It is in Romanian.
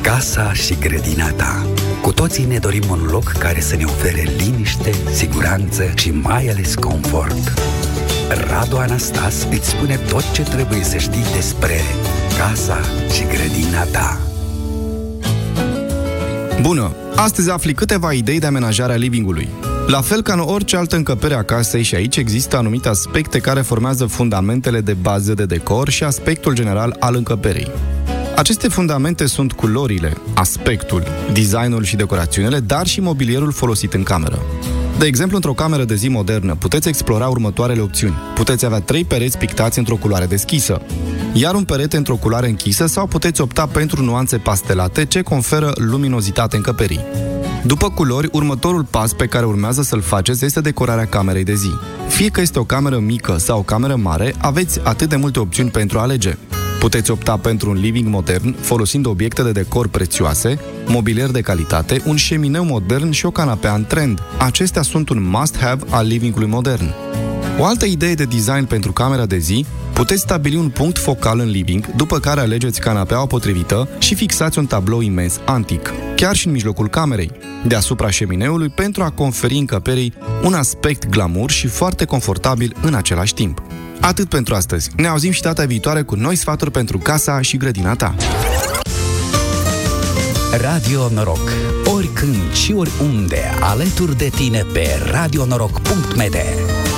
Casa și grădina ta. Cu toții ne dorim un loc care să ne ofere liniște, siguranță și mai ales confort. Radu Anastas îți spune tot ce trebuie să știi despre casa și grădina ta. Bună! Astăzi afli câteva idei de amenajare a living-ului. La fel ca în orice altă încăpere a casei, și aici există anumite aspecte care formează fundamentele de bază de decor și aspectul general al încăperei. Aceste fundamente sunt culorile, aspectul, designul și decorațiunile, dar și mobilierul folosit în cameră. De exemplu, într-o cameră de zi modernă, puteți explora următoarele opțiuni. Puteți avea 3 pereți pictați într-o culoare deschisă, iar un perete într-o culoare închisă, sau puteți opta pentru nuanțe pastelate ce conferă luminozitate încăperii. După culori, următorul pas pe care urmează să-l faceți este decorarea camerei de zi. Fie că este o cameră mică sau o cameră mare, aveți atât de multe opțiuni pentru a alege. Puteți opta pentru un living modern, folosind obiecte de decor prețioase, mobilier de calitate, un șemineu modern și o canapea în trend. Acestea sunt un must-have al livingului modern. O altă idee de design pentru camera de zi: puteți stabili un punct focal în living, după care alegeți canapeaua potrivită și fixați un tablou imens antic, chiar și în mijlocul camerei, deasupra șemineului, pentru a conferi încăperii un aspect glamour și foarte confortabil în același timp. Atât pentru astăzi. Ne auzim și data viitoare cu noi sfaturi pentru casa și grădina ta. Radio Noroc. Oricând și oriunde, alături de tine pe radionoroc.md.